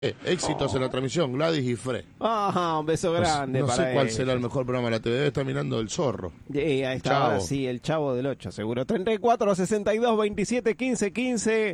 Éxitos en la transmisión, Gladys y Fre. Ajá, un beso grande No para sé cuál ellos. será el mejor programa de la TV. Está mirando El Zorro. Ahí está, Chavo. ahora sí, el Chavo del 8, seguro. 34, 62, 27, 15, 15.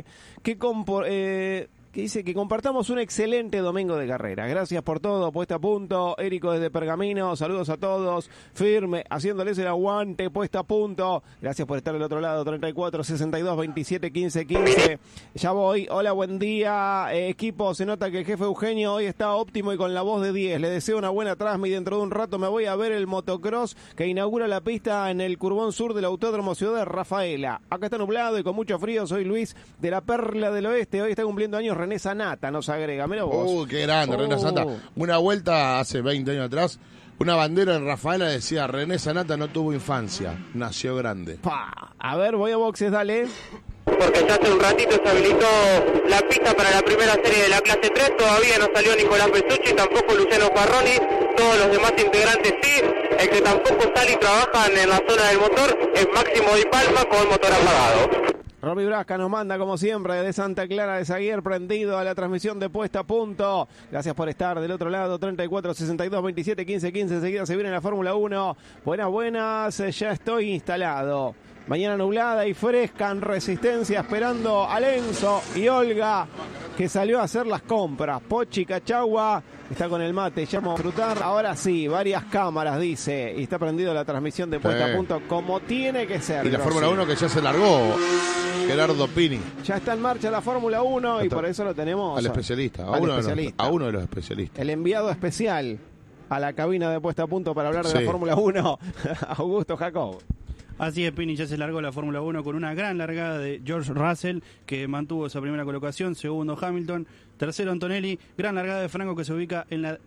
Que dice que compartamos un excelente domingo de carrera. Gracias por todo, puesta a punto. Érico desde Pergamino, saludos a todos. Firme, haciéndoles el aguante, puesta a punto. Gracias por estar del otro lado. 34, 62, 27, 15, 15. Ya voy. Hola, buen día. Equipo, se nota que el jefe Eugenio hoy está óptimo y con la voz de 10. Le deseo una buena transmisión. Dentro de un rato me voy a ver el motocross que inaugura la pista en el Curbón Sur del Autódromo Ciudad de Rafaela. Acá está nublado y con mucho frío. Soy Luis de la Perla del Oeste. Hoy está cumpliendo años René Sanata, nos agrega. Mira vos. Qué grande, René Sanata. Una vuelta hace 20 años atrás, una bandera en Rafaela decía: René Sanata no tuvo infancia, nació grande. Pa. A ver, voy a boxes, dale. Porque ya hace un ratito se habilitó la pista para la primera serie de la clase 3, todavía no salió Nicolás Besucci, tampoco Luciano Parroni, todos los demás integrantes sí, el que tampoco sale y trabajan en la zona del motor es Máximo Di Palma con el motor apagado. Romy Brasca nos manda, como siempre, de Santa Clara de Zaguier, prendido a la transmisión de Puesta a Punto. Gracias por estar del otro lado. 34, 62, 27, 15, 15. Enseguida se viene la Fórmula 1. Buenas, ya estoy instalado. Mañana nublada y fresca en Resistencia, esperando a Lenzo y Olga, que salió a hacer las compras. Pochi Cachagua está con el mate, ya vamos a disfrutar. Ahora sí, varias cámaras, dice, y está prendido la transmisión de Puesta a Punto como tiene que ser. Y la Fórmula 1 que ya se largó, Gerardo Pini. Ya está en marcha la Fórmula 1 y por eso lo tenemos al especialista, a uno de los especialistas. El enviado especial a la cabina de Puesta a Punto para hablar de la Fórmula 1, Augusto Jacob. Así es, Pini, ya se largó la Fórmula 1 con una gran largada de George Russell, que mantuvo esa primera colocación, segundo Hamilton, tercero Antonelli, gran largada de Franco que se ubica en la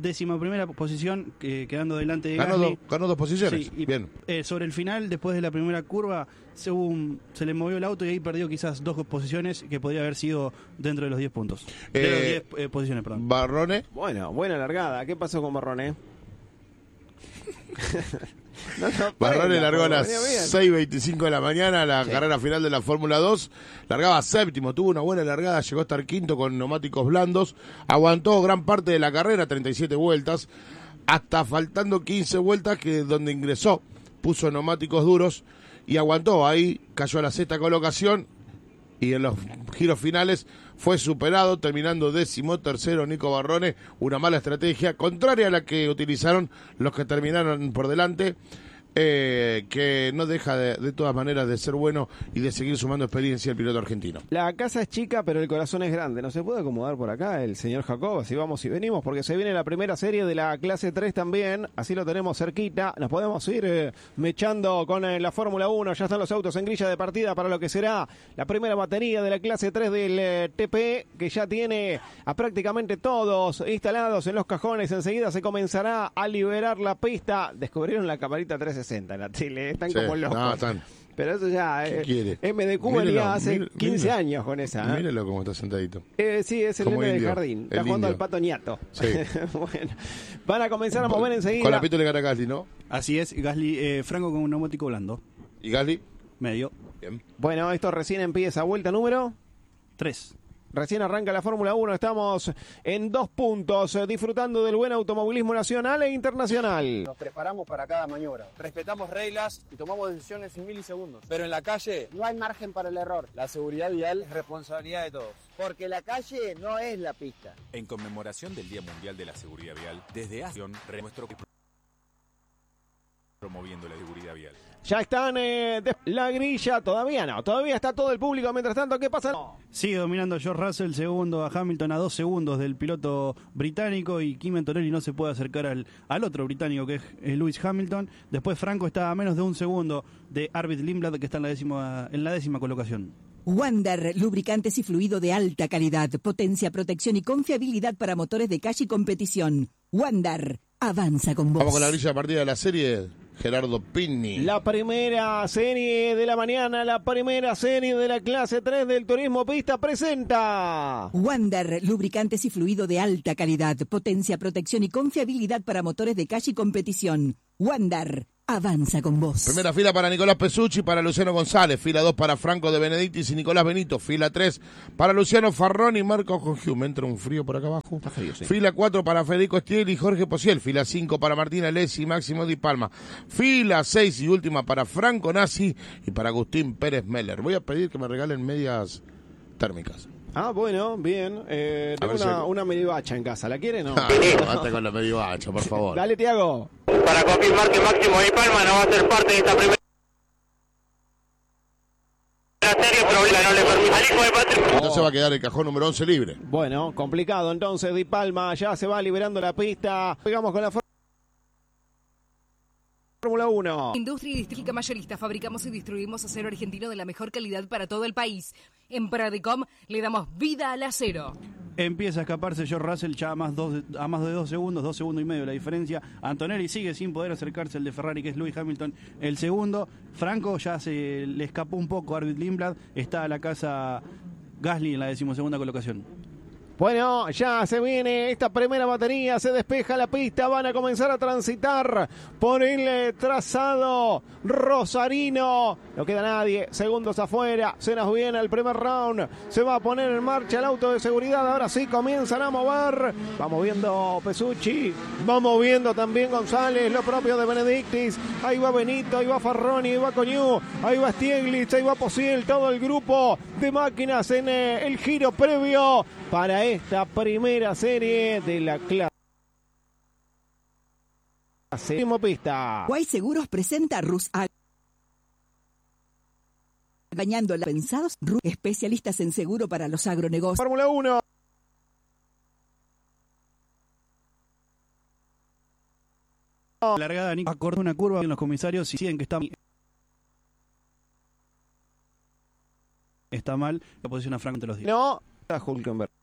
11ª posición, quedando delante de Gasly. Ganó dos posiciones, sí, y, bien. Sobre el final, después de la primera curva, se le movió el auto y ahí perdió quizás 2 posiciones que podría haber sido dentro de los 10 puntos. De los 10 posiciones, perdón. Barrone. Bueno, buena largada. ¿Qué pasó con Barrone? Barrone largó a las 6:25 de la mañana la carrera final de la Fórmula 2, largaba séptimo, tuvo una buena largada, llegó a estar quinto con neumáticos blandos, aguantó gran parte de la carrera, 37 vueltas, hasta faltando 15 vueltas que donde ingresó, puso neumáticos duros y aguantó, ahí cayó a la sexta colocación y en los giros finales fue superado, terminando 13º Nico Barrone, una mala estrategia, contraria a la que utilizaron los que terminaron por delante, que no deja de todas maneras de ser bueno y de seguir sumando experiencia el piloto argentino. La casa es chica, pero el corazón es grande. ¿No se puede acomodar por acá el señor Jacob? Así vamos y venimos, porque se viene la primera serie de la clase 3 también, así lo tenemos cerquita. Nos podemos ir mechando con la Fórmula 1, ya están los autos en grilla de partida para lo que será la primera batería de la clase 3 del TP, que ya tiene a prácticamente todos instalados en los cajones. Enseguida se comenzará a liberar la pista. Descubrieron la camarita 360 en la tele, están como locos. No, están. Pero eso ya, MDQ venía hace 15 años con esa. Mírelo cómo está sentadito. Sí, es el nene del jardín. Está jugando al Pato Ñato. Sí. Bueno, van a comenzar a mover enseguida. Con la pito le gana Gasly, ¿no? Así es, Gasly, Franco con un neumático blando. ¿Y Gasly? Medio. Bien. Bueno, esto recién empieza. Vuelta número 3. Recién arranca la Fórmula 1, estamos en 2 puntos, disfrutando del buen automovilismo nacional e internacional. Nos preparamos para cada maniobra, respetamos reglas y tomamos decisiones en milisegundos. Pero en la calle no hay margen para el error. La seguridad vial es responsabilidad de todos. Porque la calle no es la pista. En conmemoración del Día Mundial de la Seguridad Vial, desde Acción, nuestro promoviendo la seguridad vial. Ya están de la grilla, todavía no, todavía está todo el público. Mientras tanto, ¿qué pasa? Sigue dominando George Russell, segundo a Hamilton a 2 segundos del piloto británico, y Kimi Antonelli no se puede acercar al otro británico que es Lewis Hamilton. Después Franco está a menos de 1 segundo de Arvid Lindblad, que está en la 10ª colocación. Wander, lubricantes y fluido de alta calidad, potencia, protección y confiabilidad para motores de calle y competición. Wander, avanza con vos. Vamos con la grilla de partida de la serie. Gerardo Pini. La primera serie de la mañana, la primera serie de la clase 3 del Turismo Pista presenta Wander, lubricantes y fluido de alta calidad, potencia, protección y confiabilidad para motores de calle y competición. Wandar, avanza con vos. Primera fila para Nicolás Pesucci, para Luciano González. Fila 2 para Franco de Benedictis y Nicolás Benito. Fila 3 para Luciano Farrón y Marcos Congiu. Me entra un frío por acá abajo. Está frío, sí. Fila 4 para Federico Estiel y Jorge Posiel. Fila 5 para Martina Lessi y Máximo Di Palma. Fila 6 y última para Franco Nassi y para Agustín Pérez Meller. Voy a pedir que me regalen medias térmicas. Ah, bueno, bien. Tengo una medivacha en casa. ¿La quiere no? Basta con la medivacha, por favor. Dale, Tiago. Para confirmar que Máximo Di Palma no va a ser parte de esta primera serie, problema no le permite al hijo de Patrick. Entonces va a quedar el cajón número 11 libre. Bueno, complicado entonces. Di Palma ya se va liberando la pista. Pegamos con la Fórmula 1. Industria y Districa Mayorista. Fabricamos y distribuimos acero argentino de la mejor calidad para todo el país. En Pradecom le damos vida al acero. Empieza a escaparse George Russell ya a más de 2 segundos, 2 segundos y medio la diferencia. Antonelli sigue sin poder acercarse al de Ferrari, que es Lewis Hamilton, el segundo. Franco ya se le escapó un poco a Arvid Lindblad. Está a la casa Gasly en la 12ª colocación. Bueno, ya se viene esta primera batería, se despeja la pista, van a comenzar a transitar por el trazado rosarino. No queda nadie, segundos afuera, se nos viene el primer round, se va a poner en marcha el auto de seguridad, ahora sí comienzan a mover. Va moviendo Pesucci, va moviendo también González, lo propio de Benedictis. Ahí va Benito, ahí va Farroni, ahí va Coñú, ahí va Stieglitz, ahí va Posiel, todo el grupo de máquinas en el giro previo para esta primera serie de la clase. Pista. Guay Seguros presenta Rusag. Bañando la pensados, especialistas en seguro para los agronegocios. Fórmula 1. Largada, Nico acorta una curva en los comisarios y siguen que está mal. La posición a Franco te los digo. No, a Hulkenberg.